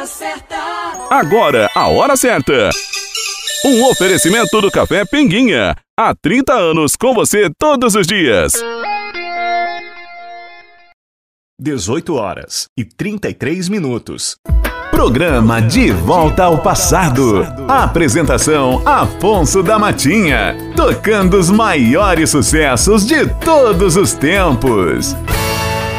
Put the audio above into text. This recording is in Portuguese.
Agora, a hora certa. Um oferecimento do Café Pinguinha. Há 30 anos com você todos os dias. 18h33. Programa De Volta ao Passado. Apresentação Afonso da Matinha. Tocando os maiores sucessos de todos os tempos.